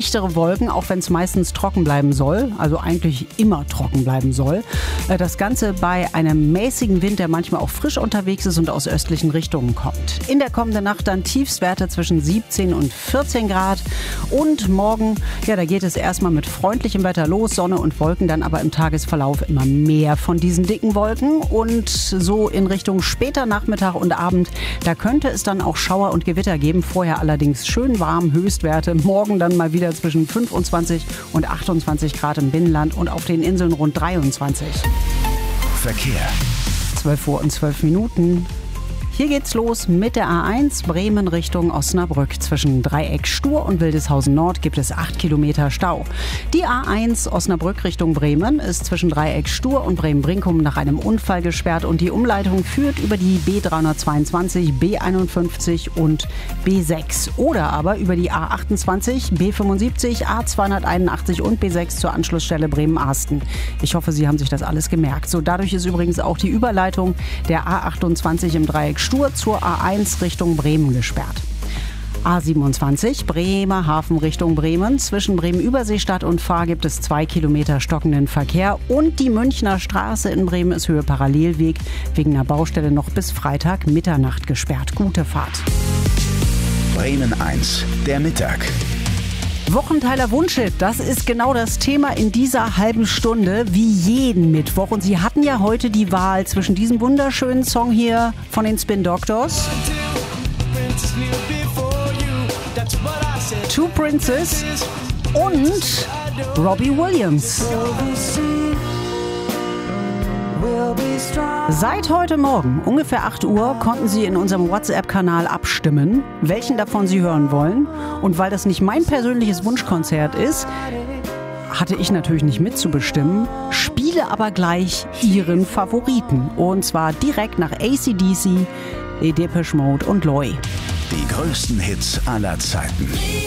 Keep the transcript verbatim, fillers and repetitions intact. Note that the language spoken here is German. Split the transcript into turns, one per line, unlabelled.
dichtere Wolken, auch wenn es meistens trocken bleiben soll, also eigentlich immer trocken bleiben soll. Das Ganze bei einem mäßigen Wind, der manchmal auch frisch unterwegs ist und aus östlichen Richtungen kommt. In der kommenden Nacht dann Tiefstwerte zwischen siebzehn und vierzehn Grad. Und morgen, ja, da geht es erstmal mit freundlichem Wetter los, Sonne und Wolken, dann aber im Tagesverlauf immer mehr von diesen dicken Wolken. Und so in Richtung später Nachmittag und Abend, da könnte es dann auch Schauer und Gewitter geben. Vorher allerdings schön warm, Höchstwerte. Morgen dann mal wieder zwischen fünfundzwanzig und achtundzwanzig Grad im Binnenland und auf den Inseln rund dreiundzwanzig.
Verkehr.
zwölf Uhr und zwölf Minuten. Hier geht's los mit der A eins Bremen Richtung Osnabrück. Zwischen Dreieck Stur und Wildeshausen Nord gibt es acht Kilometer Stau. Die A eins Osnabrück Richtung Bremen ist zwischen Dreieck Stur und Bremen-Brinkum nach einem Unfall gesperrt und die Umleitung führt über die B dreihundertzweiundzwanzig, B einundfünfzig und B sechs oder aber über die A achtundzwanzig, B fünfundsiebzig, A zweihunderteinundachtzig und B sechs zur Anschlussstelle Bremen-Arsten. Ich hoffe, Sie haben sich das alles gemerkt. So, dadurch ist übrigens auch die Überleitung der A achtundzwanzig im Dreieck Stur zur A eins Richtung Bremen gesperrt. A siebenundzwanzig Bremerhaven Richtung Bremen. Zwischen Bremen-Überseestadt und Fahr gibt es zwei Kilometer stockenden Verkehr. Und die Münchner Straße in Bremen ist Höhe Parallelweg wegen einer Baustelle noch bis Freitag Mitternacht gesperrt. Gute Fahrt.
Bremen eins, der Mittag.
Wochenteiler Wunschhit, das ist genau das Thema in dieser halben Stunde, wie jeden Mittwoch. Und Sie hatten ja heute die Wahl zwischen diesem wunderschönen Song hier von den Spin Doctors, Two Princes und Robbie Williams. Seit heute Morgen, ungefähr acht Uhr, konnten Sie in unserem WhatsApp-Kanal abstimmen, welchen davon Sie hören wollen. Und weil das nicht mein persönliches Wunschkonzert ist, hatte ich natürlich nicht mitzubestimmen, spiele aber gleich Ihren Favoriten. Und zwar direkt nach A C D C, Depeche Mode und Loy.
Die größten Hits aller Zeiten.